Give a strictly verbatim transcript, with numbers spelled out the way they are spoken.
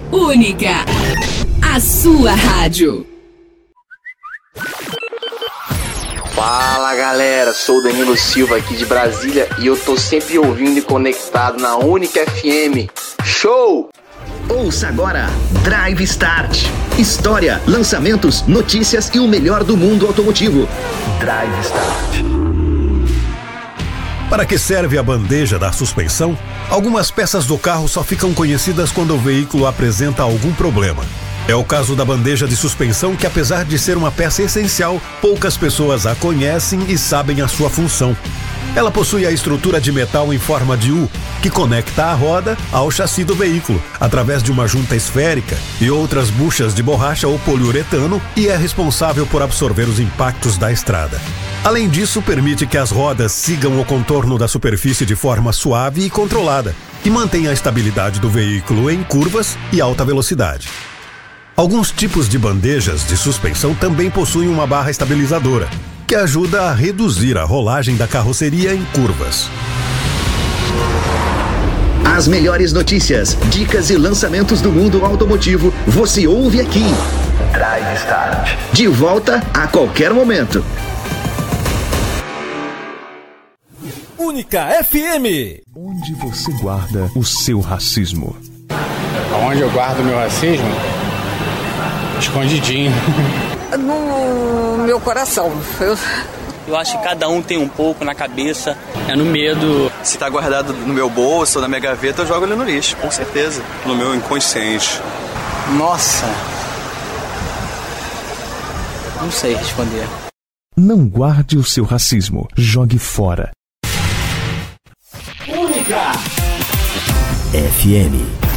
Única, a sua rádio. Fala galera, sou o Danilo Silva aqui de Brasília e eu tô sempre ouvindo e conectado na Única F M. Show! Ouça agora Drive Start. História, lançamentos, notícias e o melhor do mundo automotivo. Drive Start. Para que serve a bandeja da suspensão? Algumas peças do carro só ficam conhecidas quando o veículo apresenta algum problema. É o caso da bandeja de suspensão que, apesar de ser uma peça essencial, poucas pessoas a conhecem e sabem a sua função. Ela possui a estrutura de metal em forma de U, que conecta a roda ao chassi do veículo, através de uma junta esférica e outras buchas de borracha ou poliuretano, e é responsável por absorver os impactos da estrada. Além disso, permite que as rodas sigam o contorno da superfície de forma suave e controlada, e mantém a estabilidade do veículo em curvas e alta velocidade. Alguns tipos de bandejas de suspensão também possuem uma barra estabilizadora, que ajuda a reduzir a rolagem da carroceria em curvas. As melhores notícias, dicas e lançamentos do mundo automotivo você ouve aqui. Drive Start. De volta a qualquer momento. Única F M. Onde você guarda o seu racismo? Onde eu guardo o meu racismo? Escondidinho. No meu coração. Eu... eu acho que cada um tem um pouco na cabeça. É no medo. Se tá guardado no meu bolso ou na minha gaveta, eu jogo ele no lixo, com certeza. No meu inconsciente. Nossa. Não sei responder. Não guarde o seu racismo. Jogue fora. Única F M.